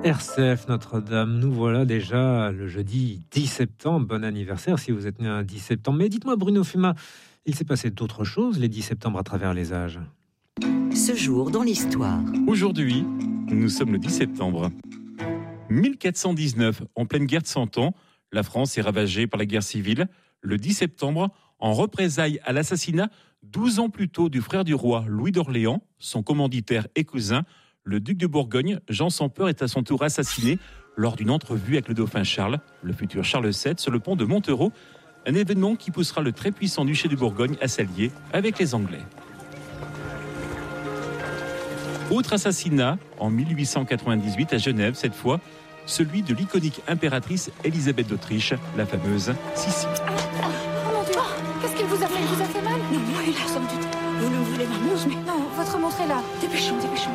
RCF Notre-Dame, nous voilà déjà le jeudi 10 septembre. Bon anniversaire si vous êtes né un 10 septembre. Mais dites-moi Bruno Fuma, il s'est passé d'autres choses les 10 septembre à travers les âges. Ce jour dans l'histoire. Aujourd'hui, nous sommes le 10 septembre. 1419, en pleine guerre de 100 ans, la France est ravagée par la guerre civile. Le 10 septembre, en représailles à l'assassinat 12 ans plus tôt du frère du roi Louis d'Orléans, son commanditaire et cousin, le duc de Bourgogne, Jean sans peur, est à son tour assassiné lors d'une entrevue avec le dauphin Charles, le futur Charles VII, sur le pont de Montereau, un événement qui poussera le très puissant duché de Bourgogne à s'allier avec les Anglais. Autre assassinat, en 1898 à Genève, cette fois, celui de l'iconique impératrice Élisabeth d'Autriche, la fameuse Sissi. Oh mon Dieu, qu'est-ce qu'il vous a fait? Il vous a fait mal? Non, hélas, sans doute. Vous ne voulez ma montre? Mais non, votre montre est là. Dépêchons.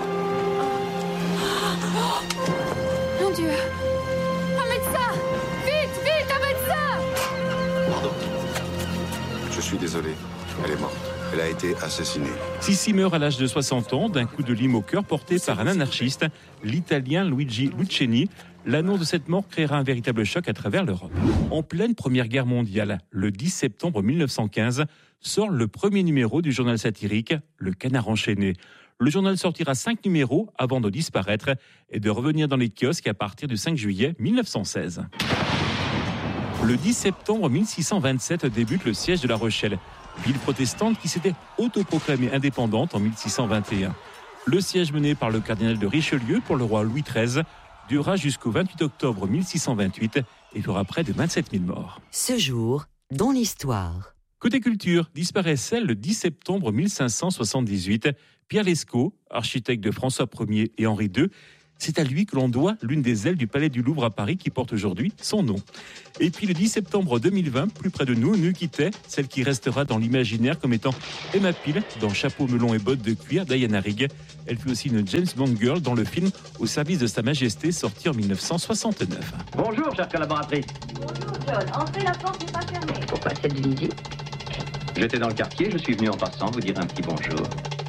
Oh, mon Dieu. Un médecin! Vite, un médecin! Pardon. Je suis désolé. Elle est morte. Elle a été assassinée. Sissi meurt à l'âge de 60 ans d'un coup de lime au cœur porté par un anarchiste, l'italien Luigi Lucheni. L'annonce de cette mort créera un véritable choc à travers l'Europe. En pleine Première Guerre mondiale, le 10 septembre 1915, sort le premier numéro du journal satirique Le Canard enchaîné. Le journal sortira 5 numéros avant de disparaître et de revenir dans les kiosques à partir du 5 juillet 1916. Le 10 septembre 1627 débute le siège de La Rochelle, ville protestante qui s'était autoproclamée indépendante en 1621. Le siège mené par le cardinal de Richelieu pour le roi Louis XIII durera jusqu'au 28 octobre 1628 et fera près de 27 000 morts. Ce jour dans l'histoire. Côté culture, disparaissait le 10 septembre 1578 Pierre Lescot, architecte de François Ier et Henri II. C'est à lui que l'on doit l'une des ailes du Palais du Louvre à Paris qui porte aujourd'hui son nom. Et puis le 10 septembre 2020, plus près de nous, nous quittait celle qui restera dans l'imaginaire comme étant Emma Peel dans Chapeau melon et bottes de cuir d'Diana Rigg. Elle fut aussi une James Bond girl dans le film Au service de Sa Majesté sorti en 1969. Bonjour, chère collaboratrice. Bonjour, John. Entrez, la porte n'est pas fermée. Pour passer de visite. J'étais dans le quartier, je suis venu en passant vous dire un petit bonjour.